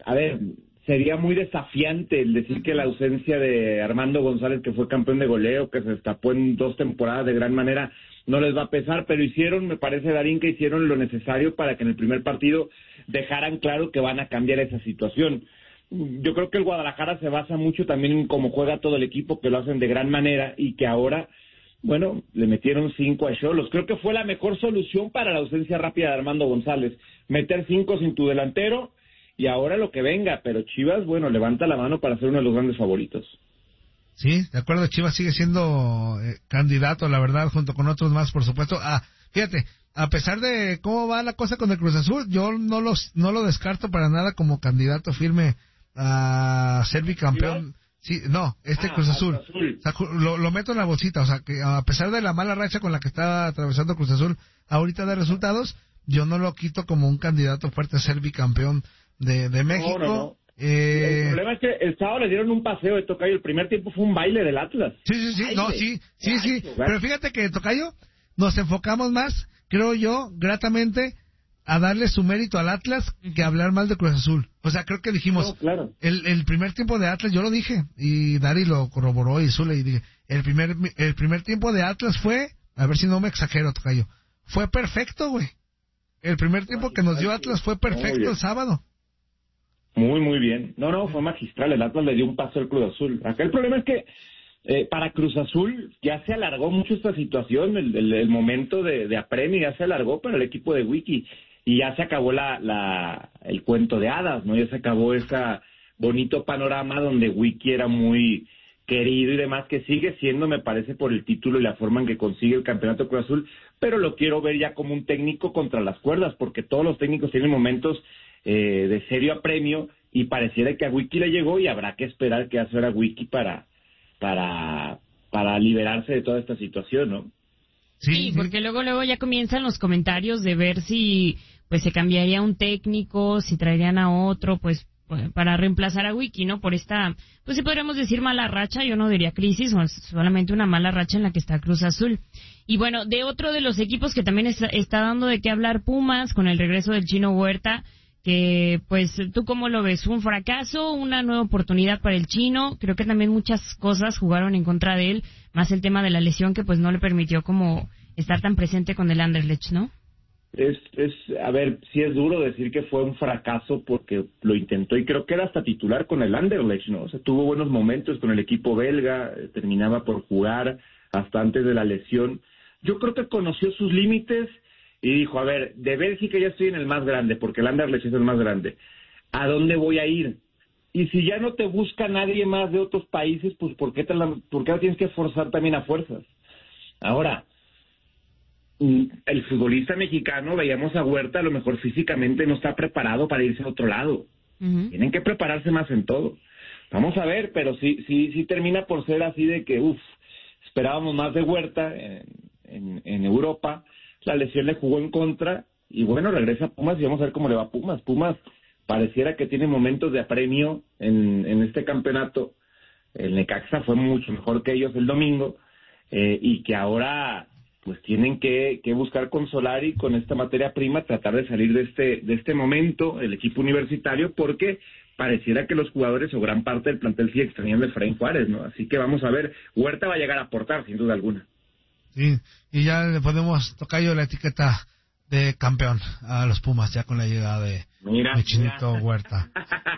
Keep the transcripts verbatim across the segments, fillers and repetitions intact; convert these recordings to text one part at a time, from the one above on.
a ver, sería muy desafiante el decir que la ausencia de Armando González, que fue campeón de goleo, que se destapó en dos temporadas de gran manera, no les va a pesar, pero hicieron, me parece, Darín, que hicieron lo necesario para que en el primer partido dejaran claro que van a cambiar esa situación. Yo creo que el Guadalajara se basa mucho también en cómo juega todo el equipo, que lo hacen de gran manera y que ahora, bueno, le metieron cinco a Xolos. Creo que fue la mejor solución para la ausencia rápida de Armando González, meter cinco sin tu delantero y ahora lo que venga, pero Chivas, bueno, levanta la mano para ser uno de los grandes favoritos. Sí, de acuerdo, Chivas sigue siendo eh, candidato, la verdad, junto con otros más, por supuesto. Ah, fíjate, a pesar de cómo va la cosa con el Cruz Azul, yo no los no lo descarto para nada como candidato firme a ser bicampeón. Sí, no, este ah, Cruz Azul. Azul. O sea, lo, lo meto en la bolsita, o sea, que a pesar de la mala racha con la que está atravesando Cruz Azul ahorita de resultados, yo no lo quito como un candidato fuerte a ser bicampeón de, de México. No, no, no. Eh... El problema es que el sábado le dieron un paseo de Tocayo. El primer tiempo fue un baile del Atlas. Sí, sí, sí, baile. no, sí, sí, sí. Gacho, pero fíjate que, Tocayo, nos enfocamos más, creo yo, gratamente, a darle su mérito al Atlas que a hablar mal de Cruz Azul. O sea, creo que dijimos, no, claro. el, el primer tiempo de Atlas, yo lo dije, y Dari lo corroboró y Zule, y dije, el primer, el primer tiempo de Atlas fue, a ver si no me exagero, Tocayo, fue perfecto, güey. El primer tiempo que nos dio Atlas fue perfecto el sábado. Muy, muy bien. No, no, fue magistral. El Atlas le dio un paso al Cruz Azul. Acá el problema es que eh, para Cruz Azul ya se alargó mucho esta situación, el, el, el momento de, de apremio ya se alargó para el equipo de Wiki y ya se acabó la, la el cuento de hadas, ¿no? Ya se acabó ese bonito panorama donde Wiki era muy querido y demás, que sigue siendo, me parece, por el título y la forma en que consigue el campeonato Cruz Azul, pero lo quiero ver ya como un técnico contra las cuerdas, porque todos los técnicos tienen momentos Eh, de serio apremio y pareciera que a Wiki le llegó y habrá que esperar qué hacer a Wiki para para para liberarse de toda esta situación, ¿no? Sí, sí, porque luego luego ya comienzan los comentarios de ver si pues se cambiaría un técnico, si traerían a otro, pues para reemplazar a Wiki, ¿no? Por esta, pues si podríamos decir mala racha, yo no diría crisis, o solamente una mala racha en la que está Cruz Azul. Y bueno, de otro de los equipos que también está, está dando de qué hablar, Pumas, con el regreso del Chino Huerta, que pues tú cómo lo ves, un fracaso, una nueva oportunidad para el Chino. Creo que también muchas cosas jugaron en contra de él, más el tema de la lesión que pues no le permitió como estar tan presente con el Anderlecht, ¿no? Es, es, a ver, sí es duro decir que fue un fracaso porque lo intentó y creo que era hasta titular con el Anderlecht, ¿no? O sea, tuvo buenos momentos con el equipo belga, eh, terminaba por jugar hasta antes de la lesión. Yo creo que conoció sus límites y dijo, a ver, de Bélgica ya estoy en el más grande, porque el Anderlecht es el más grande. ¿A dónde voy a ir? Y si ya no te busca nadie más de otros países, pues ¿por qué te la, por qué la tienes que forzar también a fuerzas? Ahora, el futbolista mexicano, veíamos a Huerta, a lo mejor físicamente no está preparado para irse a otro lado. Uh-huh. Tienen que prepararse más en todo. Vamos a ver, pero sí, sí, sí termina por ser así de que, uff, esperábamos más de Huerta en, en, en Europa. La lesión le jugó en contra y bueno, regresa a Pumas y vamos a ver cómo le va a Pumas. Pumas pareciera que tiene momentos de apremio en, en este campeonato. El Necaxa fue mucho mejor que ellos el domingo eh, y que ahora pues tienen que, que buscar con Solari, con esta materia prima, tratar de salir de este de este momento, el equipo universitario, porque pareciera que los jugadores o gran parte del plantel sigue extrañando a Efraín Juárez, ¿no? Así que vamos a ver, Huerta va a llegar a aportar, sin duda alguna. Sí, y ya le podemos tocar yo la etiqueta de campeón a los Pumas, ya con la llegada de mira, mi Chinito mira. Huerta.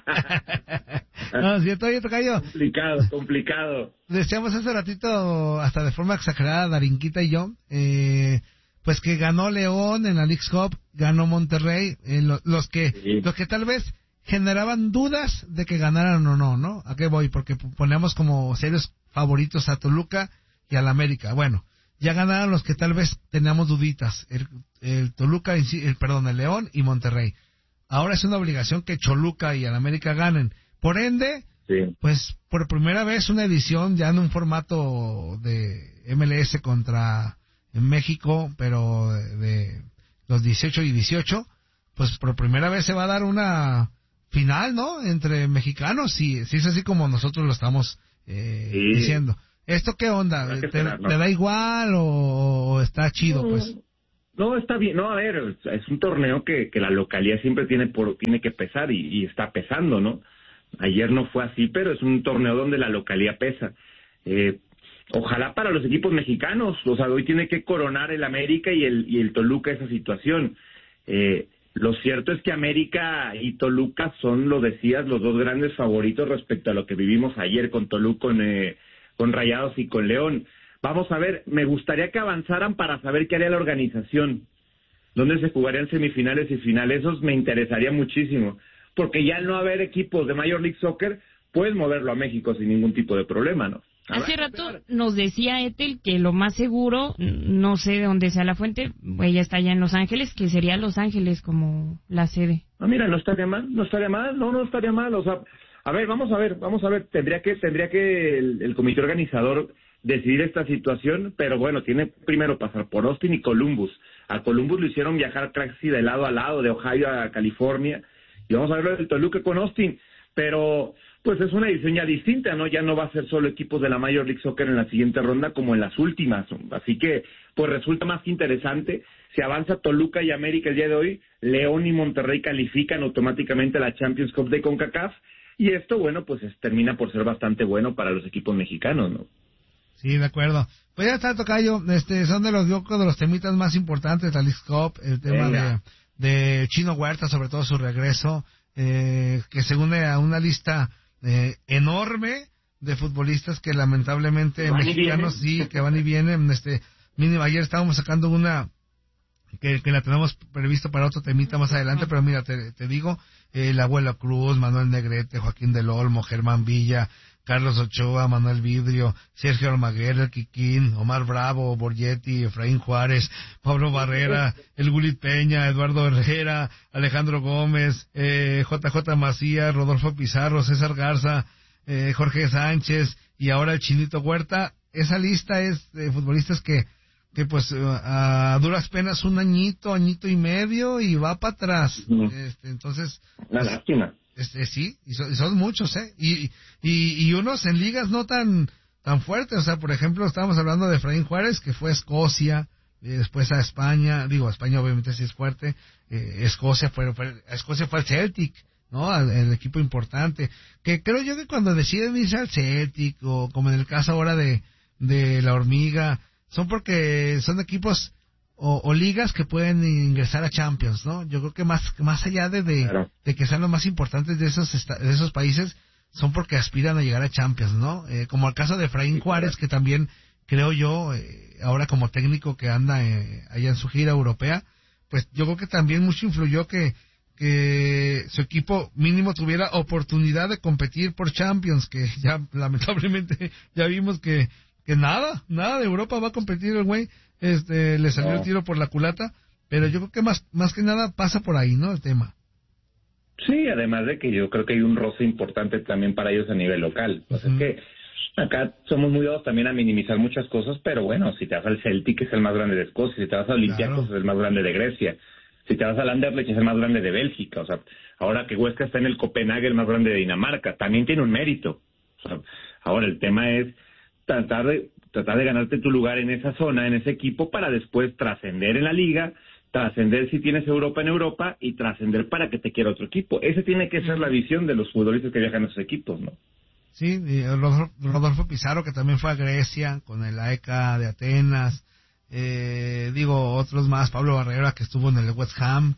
No, ¿cierto? Oye, tocayo. Complicado, complicado. Decíamos hace ratito, hasta de forma exagerada, Darinquita y yo, eh, pues que ganó León en la Leagues Cup, ganó Monterrey, eh, lo, los que sí. los que tal vez generaban dudas de que ganaran o no, ¿no? ¿A qué voy? Porque poníamos como serios favoritos a Toluca y al América. Bueno, ya ganaron los que tal vez teníamos duditas, el, el Toluca, el, perdón, el León y Monterrey. Ahora es una obligación que Choluca y el América ganen. Por ende, sí. pues por primera vez una edición ya en un formato de M L S contra México, pero de los dieciocho y dieciocho, pues por primera vez se va a dar una final, ¿no? Entre mexicanos, si, si es así como nosotros lo estamos eh, sí. diciendo. ¿Esto qué onda? ¿Te, ¿Te da igual o, o está chido, pues? No, está bien, no, a ver, es un torneo que, que la localidad siempre tiene por, tiene que pesar y, y está pesando, ¿no? Ayer no fue así, pero es un torneo donde la localidad pesa. Eh, ojalá para los equipos mexicanos, o sea, hoy tiene que coronar el América y el, y el Toluca esa situación. Eh, lo cierto es que América y Toluca son, lo decías, los dos grandes favoritos respecto a lo que vivimos ayer con Toluca, con, eh, con Rayados y con León. Vamos a ver, me gustaría que avanzaran para saber qué haría la organización, dónde se jugarían semifinales y finales. Eso me interesaría muchísimo, porque ya al no haber equipos de Major League Soccer, puedes moverlo a México sin ningún tipo de problema, ¿no? Hace rato nos decía Ethel que lo más seguro, no sé de dónde sea la fuente, ella está allá en Los Ángeles, que sería Los Ángeles como la sede. Ah, mira, no estaría mal, no estaría mal, no, no estaría mal, o sea, a ver, vamos a ver, vamos a ver, tendría que, tendría que el, el comité organizador decidir esta situación, pero bueno, tiene primero pasar por Austin y Columbus. A Columbus lo hicieron viajar casi de lado a lado, de Ohio a California, y vamos a ver lo del Toluca con Austin, pero pues es una edición ya distinta, ¿no? Ya no va a ser solo equipos de la Major League Soccer en la siguiente ronda como en las últimas, así que pues resulta más interesante. Si avanza Toluca y América el día de hoy, León y Monterrey califican automáticamente a la Champions Cup de CONCACAF, y esto, bueno, pues es, termina por ser bastante bueno para los equipos mexicanos, ¿no? Sí, de acuerdo. Pues ya está, tocayo, este, son de los, yo creo, de los temitas más importantes, la League Cup, el tema de, de Chino Huerta, sobre todo su regreso, eh, que se une a una lista eh, enorme de futbolistas que lamentablemente mexicanos sí, que van y vienen, este, mínimo, ayer estábamos sacando una, que, que la tenemos previsto para otro temita más adelante, pero mira, te, te digo, eh, el Abuelo Cruz, Manuel Negrete, Joaquín del Olmo, Germán Villa, Carlos Ochoa, Manuel Vidrio, Sergio Almaguer, el Quiquín, Omar Bravo, Borgetti, Efraín Juárez, Pablo Barrera, el Gulit Peña, Eduardo Herrera, Alejandro Gómez, eh, J J Macías, Rodolfo Pizarro, César Garza, eh, Jorge Sánchez y ahora el Chinito Huerta. Esa lista es de futbolistas que que pues a duras penas un añito, añito y medio y va para atrás. Uh-huh. Este, entonces, una pues, lástima. Este, sí, y son, son muchos, ¿eh? Y, y, y unos en ligas no tan tan fuertes, o sea, por ejemplo, estábamos hablando de Efraín Juárez, que fue a Escocia, y después a España, digo, España obviamente sí es fuerte, eh, Escocia fue, fue, Escocia fue al Celtic, ¿no? Al, el equipo importante, que creo yo que cuando deciden irse al Celtic, o como en el caso ahora de, de la Hormiga, son porque son equipos O, o ligas que pueden ingresar a Champions, ¿no? Yo creo que más más allá de de, claro. de que sean los más importantes de esos esta, de esos países, son porque aspiran a llegar a Champions, ¿no? Eh, como el caso de Efraín Juárez, que también creo yo, eh, ahora como técnico que anda eh, allá en su gira europea, pues yo creo que también mucho influyó que que su equipo mínimo tuviera oportunidad de competir por Champions, que ya lamentablemente ya vimos que que nada, nada de Europa va a competir el güey. Este, le salió no. el tiro por la culata, pero yo creo que más más que nada pasa por ahí, ¿no? El tema. Sí, además de que yo creo que hay un roce importante también para ellos a nivel local. Pues uh-huh. es que acá somos muy dados también a minimizar muchas cosas, pero bueno, si te vas al Celtic es el más grande de Escocia, si te vas a Olympiacos claro. es el más grande de Grecia, si te vas al Anderlecht es el más grande de Bélgica, o sea, ahora que Huesca está en el Copenhague, el más grande de Dinamarca, también tiene un mérito. O sea, ahora el tema es tratar de tratar de ganarte tu lugar en esa zona, en ese equipo, para después trascender en la liga, trascender si tienes Europa en Europa y trascender para que te quiera otro equipo. Esa tiene que ser la visión de los futbolistas que viajan a esos equipos, ¿no? Sí, y Rodolfo Pizarro, que también fue a Grecia con el A E C A de Atenas, eh, digo, otros más, Pablo Barrera, que estuvo en el West Ham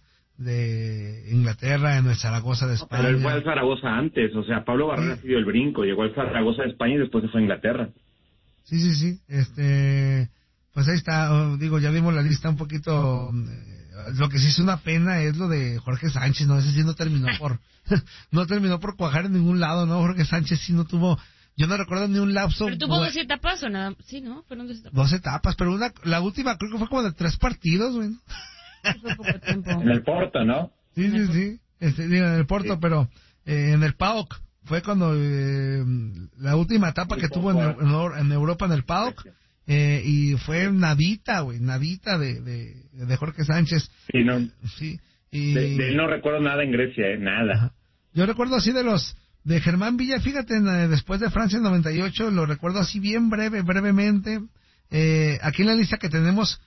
de Inglaterra, en el Zaragoza de España. Pero él fue al Zaragoza antes, o sea, Pablo Barrera sí. dio el brinco, llegó al Zaragoza de España y después se fue a Inglaterra. Sí, sí, sí, este, pues ahí está, digo, ya vimos la lista un poquito, eh, lo que sí es una pena es lo de Jorge Sánchez, ¿no? Ese sí no terminó por, no terminó por cuajar en ningún lado, ¿no? Jorge Sánchez sí no tuvo, yo no recuerdo ni un lapso. Pero tuvo dos etapas o nada, sí, ¿no? Fueron dos etapas. Dos etapas, pero una, la última creo que fue como de tres partidos, güey. Fue poco tiempo. En el Porto, ¿no? Sí, sí, sí, este, digo, en el Porto, sí. pero eh, en el P A O K. Fue cuando eh, la última etapa que tuvo en, en, en Europa en el P A O K, eh, y fue nadita, güey, nadita de, de, de Jorge Sánchez. Sí, no. Sí, y... de, de él no recuerdo nada en Grecia, eh, nada. Ajá. Yo recuerdo así de los, de Germán Villa, fíjate, en, después de Francia en noventa y ocho, lo recuerdo así bien breve, brevemente. Eh, aquí en la lista que tenemos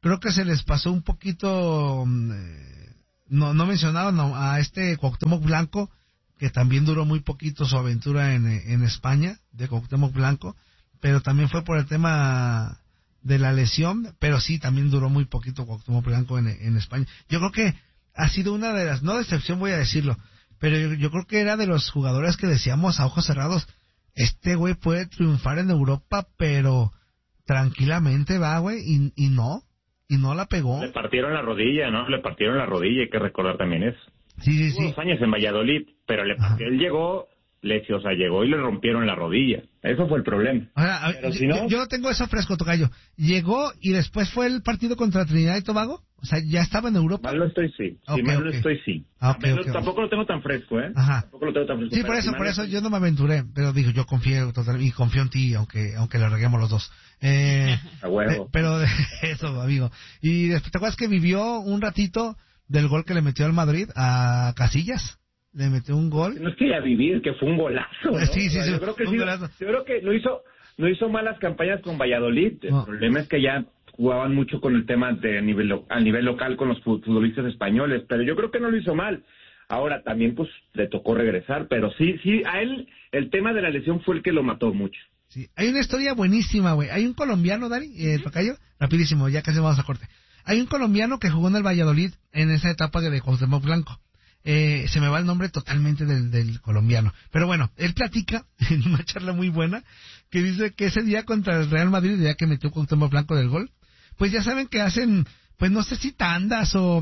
creo que se les pasó un poquito, eh, no no mencionaban no, a este Cuauhtémoc Blanco, que también duró muy poquito su aventura en, en España, de Cuauhtémoc Blanco, pero también fue por el tema de la lesión, pero sí, también duró muy poquito Cuauhtémoc Blanco en, en España. Yo creo que ha sido una de las, no decepción voy a decirlo, pero yo, yo creo que era de los jugadores que decíamos a ojos cerrados, este güey puede triunfar en Europa, pero tranquilamente va, güey, y, y no, y no la pegó. Le partieron la rodilla, ¿no? Le partieron la rodilla, hay que recordar también eso. Sí, sí, sí. Tuvo dos años en Valladolid, pero le partió, él llegó, le, o sea, llegó y le rompieron la rodilla. Eso fue el problema. O sea, pero yo, si no... yo tengo eso fresco, tocayo. Llegó y después fue el partido contra Trinidad y Tobago. O sea, ya estaba en Europa. Mal lo estoy, sí. Okay, sí, mal okay. lo estoy, sí. Okay, okay, okay, tampoco okay. lo tengo tan fresco, ¿eh? Ajá. Tampoco lo tengo tan fresco. Sí, por eso, por eso yo no me aventuré. Pero digo, yo confío total, y confío en ti, aunque aunque le reguemos los dos. Eh, A huevo. Pero eso, amigo. Y después, ¿te acuerdas que vivió un ratito del gol que le metió al Madrid a Casillas? Le metió un gol. No es que ya vivir, que fue un golazo, ¿no? Sí, sí, sí. Yo creo que sí, golazo. Yo creo que no hizo, no hizo malas campañas con Valladolid. El no. problema es que ya jugaban mucho con el tema de a nivel, a nivel local con los futbolistas españoles, pero yo creo que no lo hizo mal. Ahora también pues le tocó regresar, pero sí, sí, a él el tema de la lesión fue el que lo mató mucho. Sí, hay una historia buenísima, güey. Hay un colombiano, Dani, eh, tocayo, rapidísimo, ya casi vamos a corte. Hay un colombiano que jugó en el Valladolid en esa etapa de Cuauhtémoc Blanco. Eh, se me va el nombre totalmente del, del colombiano. Pero bueno, él platica en una charla muy buena que dice que ese día contra el Real Madrid, el día que metió Cuauhtémoc Blanco del gol, pues ya saben que hacen, pues no sé si tandas o,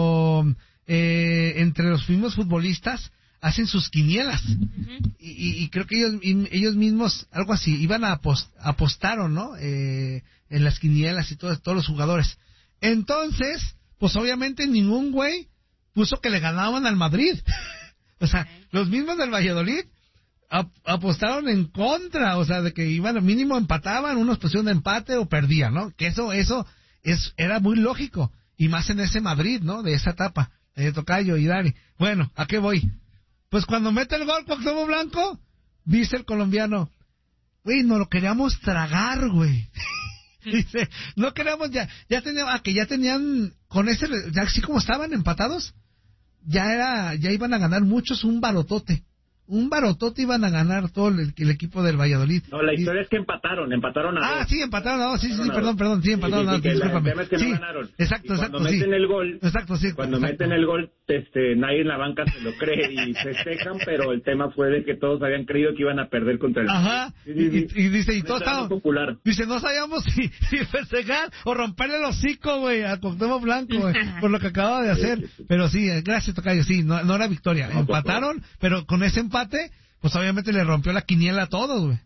o eh, entre los mismos futbolistas hacen sus quinielas. Uh-huh. y, y creo que ellos ellos mismos, algo así, iban a apost, apostaron, ¿no? Eh, en las quinielas y todo, todos los jugadores. Entonces, pues obviamente ningún güey puso que le ganaban al Madrid. O sea, los mismos del Valladolid ap- apostaron en contra, o sea, de que iban, mínimo empataban, unos pusieron de empate o perdían, ¿no? Que eso, eso es, era muy lógico, y más en ese Madrid, ¿no? De esa etapa, de Tocayo y Dani. Bueno, ¿a qué voy? Pues cuando mete el gol Cuauhtémoc Blanco, dice el colombiano, güey, no lo queríamos tragar, güey. Dice, no queríamos, ya, ya teníamos, ah, que ya tenían, con ese, ya así como estaban empatados, ya era, ya iban a ganar muchos un barotote. Un barotote iban a ganar todo el, el equipo del Valladolid. No, la historia y, es que empataron, empataron a Ah, dos. sí, empataron a dos, sí, sí, sí, perdón, perdón, sí, empataron a dos, discúlpame. El tema es que sí, no ganaron. Exacto, y exacto, cuando sí. meten el gol, exacto, sí, cuando exacto. meten el gol, este, nadie en la banca se lo cree y festejan, pero el tema fue de que todos habían creído que iban a perder contra el... Ajá, sí, sí, sí. Y, y dice, y todo estaba... popular. Dice, no sabíamos si, si festejar o romperle el hocico, güey, a Cuauhtémoc Blanco, güey, por lo que acababa de hacer. Sí, sí, sí. Pero sí, gracias, tocayo, sí, no, no era victoria. No, empataron, pero con ese empate, pues obviamente le rompió la quiniela a todos, güey.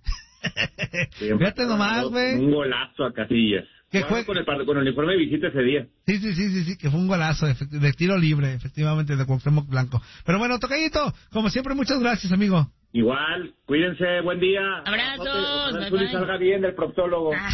Sí, fíjate nomás, güey. Un golazo a Casillas. Que fue con el, con el uniforme de visita ese día. Sí, sí, sí, sí, sí, que fue un golazo de, de tiro libre, efectivamente, de Cuauhtémoc Blanco. Pero bueno, tocayito, como siempre, muchas gracias, amigo. Igual, cuídense, buen día. Abrazos. Ojalá Zuli salga bien del proctólogo. Ah.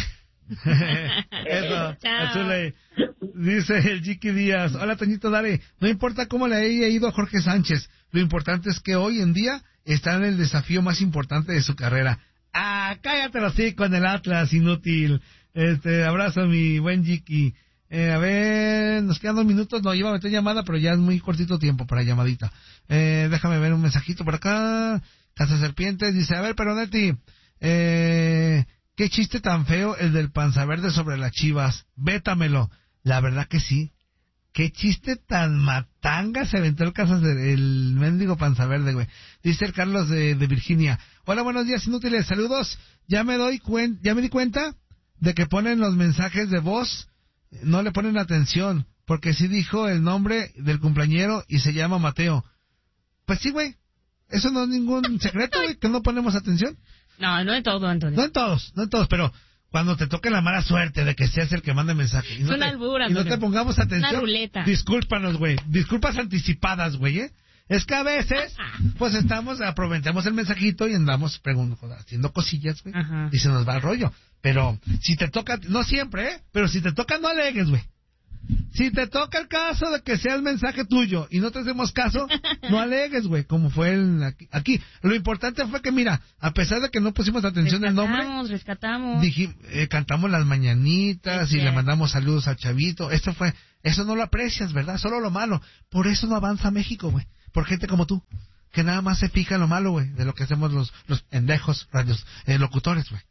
Eso, Azule. Dice el Chiqui Díaz. Hola, Toñito, dale. No importa cómo le haya ido a Jorge Sánchez, lo importante es que hoy en día está en el desafío más importante de su carrera. Ah, cállate los hocico en el Atlas, inútil. Este, abrazo a mi buen Chiqui. Eh, a ver, nos quedan dos minutos. No, iba a meter llamada, pero ya es muy cortito tiempo para llamadita. Eh, déjame ver un mensajito por acá. Casa Serpientes dice, a ver, pero Neti, eh... qué chiste tan feo el del Panza Verde sobre las Chivas. Vétamelo. La verdad que sí. Qué chiste tan matanga se aventó el Casas el mendigo Panza Verde, güey. Dice el Carlos de, de Virginia. Hola, buenos días, inútiles. Saludos. Ya me doy cuen, ya me di cuenta de que ponen los mensajes de voz, no le ponen atención, porque sí dijo el nombre del cumpleañero y se llama Mateo. Pues sí, güey. Eso no es ningún secreto, güey, que no ponemos atención. No, no en todo, Antonio. No en todos, no en todos, pero cuando te toque la mala suerte de que seas el que mande mensaje y no, es una te, albura, y no te pongamos atención, una ruleta. Discúlpanos, güey, disculpas anticipadas, güey, ¿eh? Es que a veces, pues estamos, aprovechamos el mensajito y andamos preguntando, haciendo cosillas, güey, y se nos va el rollo. Pero si te toca, no siempre, ¿eh? Pero si te toca, no alegues, güey. Si te toca el caso de que sea el mensaje tuyo y no te hacemos caso, no alegues, güey, como fue el, aquí, aquí. Lo importante fue que, mira, a pesar de que no pusimos atención al nombre, rescatamos, rescatamos. Dije, eh, cantamos las mañanitas Sí, y sí. le mandamos saludos al chavito. Esto fue, eso no lo aprecias, ¿verdad? Solo lo malo. Por eso no avanza México, güey. Por gente como tú, que nada más se fija en lo malo, güey, de lo que hacemos los, los pendejos, radios, eh, locutores, güey.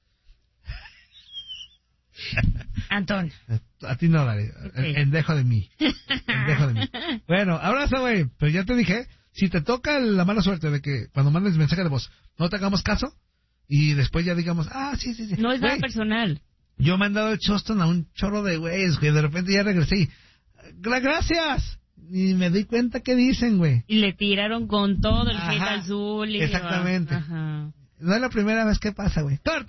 Antón. A ti no, dale. Okay. El endejo de mí. Endejo de mí. Bueno, abrazo, güey. Pero ya te dije, si te toca la mala suerte de que cuando mandes mensaje de voz no te hagamos caso y después ya digamos, ah, sí, sí, sí. No es nada Güey, personal. yo me he mandado el choston a un chorro de güeyes, que de repente ya regresé y, gra- gracias. Y me di cuenta que dicen, güey. Y le tiraron con todo el Ajá, hate azul. Y exactamente. Ajá. No es la primera vez que pasa, güey.